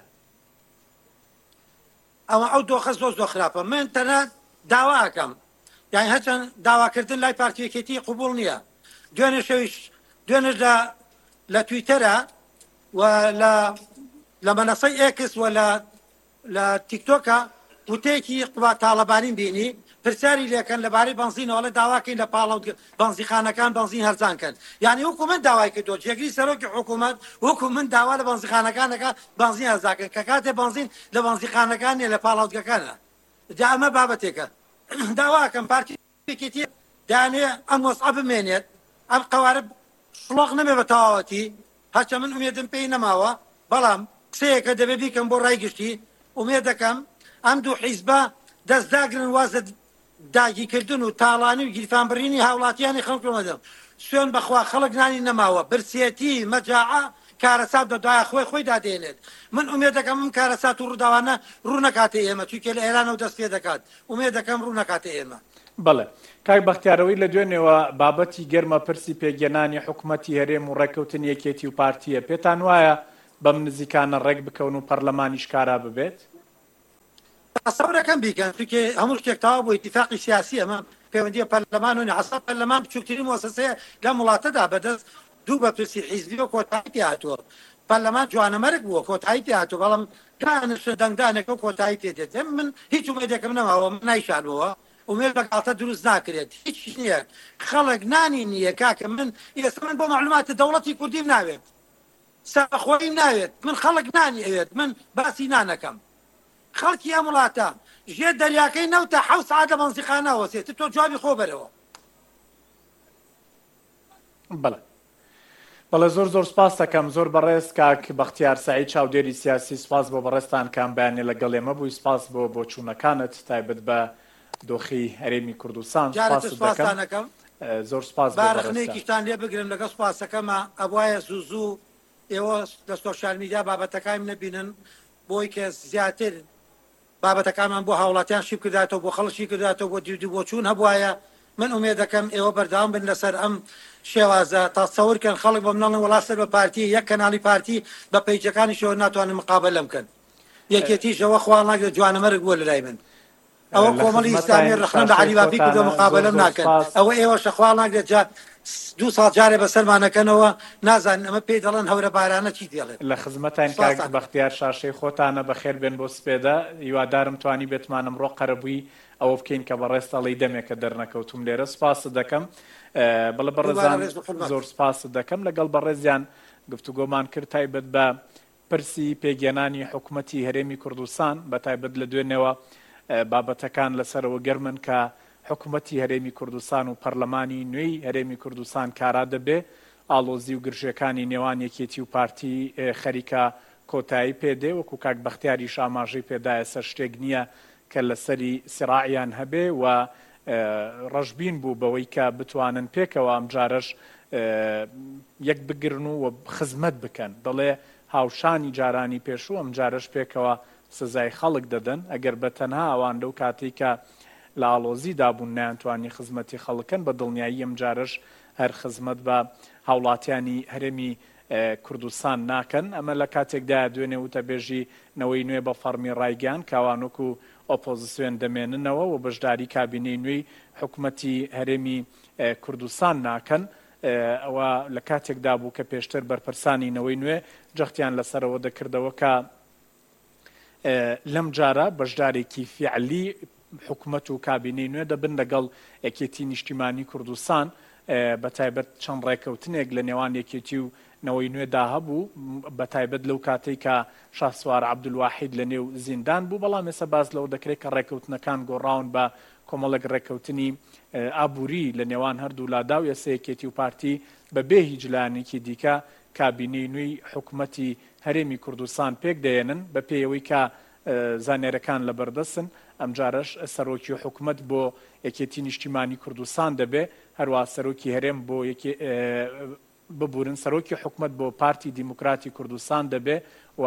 ئەوە ئەو دۆخە زۆر خراپە من تەنها داواکەم یعنی هەچەند داواکردن لای پارتیەکێتی قوبوڵ نییە دوێنێش لە تویتەرە و لە مەنەسەی ئێکس و لە تیکتۆکە وتەیەکی قوبا تاڵەبانیم بینی پرسیاری لێکەن لەبارەی بەنزینەوە لە داواکەین لە پاڵەوت بەنزیخانەکان بەنزین هەرزانکەن یعنی وەکو من داوای کردو جێگری سەرۆکی حکوومەت وەکو من داوا لە بەنزیخانەکانەکە بەنزین هەرزاکەن کە کاتێ بەنزین لە بەنزیخانەکانیە لە پاڵەوتگەکانە جا ئەمە بابەتێکە داواکەم پارتیەکێتی دانێ ئەم وەسعە بمێنێت ئەم قەوارب شڵۆق نەبێ بە تەواوەتی هەرچە من ئومێدم پێی نەماوە بەڵام قسەیەکە دەبێ بیکەم بۆ ڕای گشتی ئومێد دەکەم ئەم دوو حیزبە دەستداگرن وازە داگیرکردن و تاڵانی و گیرفانبڕینی هاوڵاتیانی خەڵکمەدەم سوێن بەخوا خەڵک نانی نەماوە برسێتی مەجاعە کارەسات دەدوایە خۆی دادێنێت من ئومێد دەکەم من کارەسات و ڕووداوانە ڕوو نەکاتێ ئێمە چونکە لە ئێرانەوە دەست پێ دەکات ئومێد دەکەم ڕوو نەکاتێ ئێمە بەڵێ کاک بەختیارەوەی لە دوێنێەوە بابەتی گەرمە پرسی پێگەنانی حکوومەتی هەرێم و ڕێکەوتن یەکێتی و پارتیە پێتان وایە بەم نزیکانە ڕێک بکەون و پەرلەمانیش کارا ببێت تەسەورەکەم بیکەن چونکە هەموو شتێک تەواو بۆ ئیتیفاقی سیاسی ئەمە پەیوەندیە پەرلەمان و حەسا پەرلەمان بچووکترین مؤسسەیە لە وڵاتەدا بەدەست دوو بەپرسی حیزبی و کۆتایی پێ هاتووە پەرلەمان جوانەمەرگ بووە کۆتایی پێ هاتووە بەڵام دانش دەنگدانێکە و کۆتایی پێ دێت من هیچ ومێدێکم نەماوە من نایشانەوە ومێر بەگاڵتە دروست ناکرێت هیچ نییە خەڵک نانی نییە کاکە من ئێستا من بۆ معلوماتی دەوڵەتی کوردیم ناوێت سەرخۆیم ناوێت من خەڵک نانی ئەوێت من باسی نانەکەم خەڵکی ئەم وڵاتە ژێر دەریاکەی نەوتە 7 ساعت لە مەنزیقانەوەسێت تۆ جوابی خۆ بەرەوە بەڵێ زۆر سپاس دەکەم زۆر بەڕێز کاک بەختیار سەعید چاودێری سیاسی سپاس بۆ بەڕێستان کام بەیانێ لەگەڵ ئێمە بووی سپاس بۆ چوونەکانت تایبەت بە دۆخی هەرێمی کوردستان سپاسدەکەم زۆر سپاس بارەخنەیەکیشتان لێ بگرن لەگە سپاسەکەمە ئەوایە زوو ئێوە لە سۆشیال میدیا بابەتەکانی نەبینن بۆی کە زیاتر بابەتەکانمان بۆ هاوڵاتیان شیب کرداتەوە بۆ خەڵکی کرداتەوە بۆ دیودی بۆ چوون هەبوایە من ئومێد دەکەم ئێوە بەردەوام بن لەسەر ئەم شێوازە تاسەورکەن خەڵک بۆ مناڵن وڵاتسەر بە پارتی یەک کەناڵی پارتی بە پەیجەکانی شەوە ناتوانن مقابلە بکەن یەکێتیشەوە خوا ناگرێت جوانەمەرگ بووە لەلای من ئەوە کۆمەڵی ئیسلامی ڕخنە بە عەلی بابی کردو مقابلەم ناکەن ئەوە ئێوە شەخوا ناگرێت جا 2 ساڵ جارێ بەسەرمانەکەنەوە نازانن ئەمە پێی دەڵێن هەورە بارانە چی دێڵێت لە خزمەتان کاک بەختیار شاشەی خۆتانە بەخێر بێن بۆ سپێدا هیوادارم توانی بێتمانم ڕۆ قەرەبووی ئەوە بکەین کە بەڕێستەڵی دەمێکە دەرنەکەوتم لێرە سپاس دەکەم بەڵێ بەڕێزان زۆر سپاس دەکەم لەگەڵ بەڕێزیان گفتوگۆمان کرد تایبەت بە پرسی پێگەێنانی حکوومەتی هەرێمی کوردستان بە تایبەت لە دوێنێەوە بابەتەکان لەسەرەوە گەرمن کە حکوومەتی هەرێمی کوردستان و پەرلەمانی نوێی هەرێمی کوردستان کارا دەبێ ئاڵۆزی و گرژەکانی نێوان یەکێتی و پارتی خەریکە کۆتایی پێدێ وەکو کاک بەختیاریش ئاماژەی پێدایە سەر شتێک نییە کە لەسەری سراعیان هەبێ و ڕەشبین بوو بەوەی کە بتوانن پێکەوە ئەم جارەش یەک بگرن و خزمەت بکەن دەڵێ هاوشانی جارانی پێشوو ئەم جارەش پێکەوە سزای خەڵک دەدەن ئەگەر بە تەنها ئەوان لەو کاتی کە لە ئاڵۆزیدا بوون نەیانتوانی خزمەتی خەڵکن بە دڵنیایی ئەم جارەش هەر خزمەت بە هاوڵاتیانی هەرێمی کوردستان ناکەن ئەمە لە کاتێکدا دوێنێ وتە بێژی نەوەی نوێ بە فەرمی ڕایگەیان کاوانک و ئۆپۆزیسیۆن دەمێننەوە و بەشداری کابینەی نوێی حکوومەتی هەرێمی کوردستان ناکەن ئەوە لە کاتێکدا بوو کە پێشتر بەرپرسانی نەوەی نوێ جەختیان لەسەرەوە دەکردەوە کە لەم جارە بەشدارێکی فیعلی حکوومەت و کابینەی نوێ دەبن لەگەڵ یەکێتی نیشتیمانی کوردستان بە تایبەت چەند ڕێکەوتنێک لە نێوان یەکێتی و نەوەی نوێدا هەبوو بە تایبەت لەو کاتێک کە شاسوار عەبدولواحید لە نێو زیندان بوو بەڵام ێستا باز لەوە دەکرێت کە ڕێکەوتنەکان گۆڕاون بە کۆمەڵێک ڕێکەوتنی ئابووری لە نێوان هەردوو لادا و ئێستا یەکێتی و پارتی بەبێ هیچ لایەنێکی دیکە کابینەی نوێی حکوومەتی هەرێمی کوردستان پێک دێنن بە پێیەوەی کە زانێرەکان لە بەردەستن ئەم جارش سەرۆکی حکوومەت بۆ یەکێتی نیشتیمانی کوردستان دەبێ هەروە سەرۆکی هەرێم بۆ ببورن سەرۆکی حکوومەت بۆ پارتی دیموکراتی کوردستان دەبێ و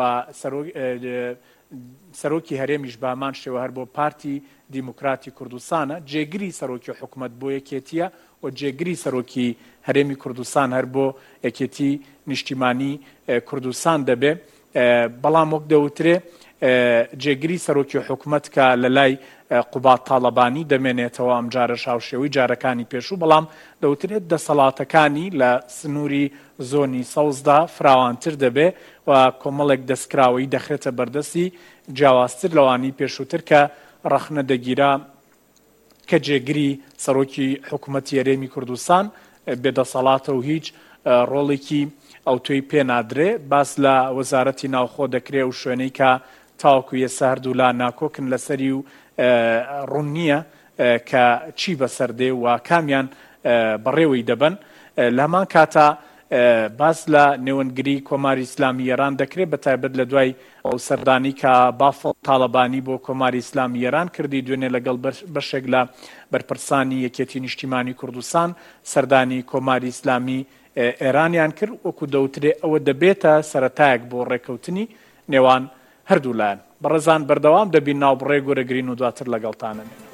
سەرۆکی هەرێمیش بامان شێوە هەر بۆ پارتی دیموکراتی کوردستانە جێگری سەرۆکی حکوومەت بۆ یەکێتیە و جێگری سەرۆکی هەرێمی کوردستان هەر بۆ یەکێتی نیشتیمانی کوردستان دەبێ بەڵام وەک دەوترێ جێگری سەرۆکی حکوومەت کە لە لای قوبات تاڵەبانی دەمێنێتەوە ئەم جارە شاوشێوی جارەکانی پێشوو بەڵام دەوترێت دەسەڵاتەکانی لە سنووری زۆنی سەوزدا فراوانتر دەبێ و کۆمەڵێک دەستکراوەی دەخرێتە بەردەستی جیاوازتر لەوانی پێشووتر کە ڕەخنە دەگیرا کە جێگری سەرۆکی حکوومەتی هەرێمی کوردستان بێدەسەڵاتە و هیچ ڕۆڵێکی ئەو توی پێ نادرێ باس لە وەزارەتی ناوخۆ دەکرێ و شوێنەی کە تاوەکو ێستا هەردوو لا ناکۆکن لەسەری و ڕوون نییە کە چی بەسەردێ و کامیان بەڕێوەی دەبن لەمان کاتە باس لە نێوەنگری کۆماری ئیسلامی ئێران دەکرێت بە تایبەت لە دوای ئەو سەردانی کە بافڵ تاڵەبانی بۆ کۆماری ئیسلامی ئێران کردی دوێنێ لەگەڵ بەشێک لە بەرپرسانی یەکێتی نیشتیمانی کوردستان سەردانی کۆماری ئیسلامی ئێرانیان کرد وەکو دەوترێ ئەوە دەبێتە سەرەتایەک بۆ ڕێکەوتنی نێوان هەردوو لایەن بەڕێزان بەردەوام دەبین ناوبڕێ گۆرەگرین و دواتر لەگەڵتانە نێن.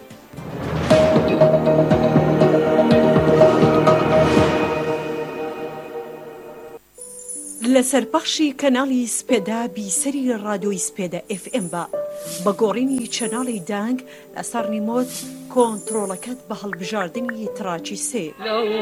لەسەر بەخشی کەناڵی سپێدا بیسەری ڕادیۆی سپێدە FM بە بەگۆڕینی چەناڵی دانگ لەسەر ریمۆت کۆنتڕۆڵەکەت بە هەڵبژاردننی تراکی 3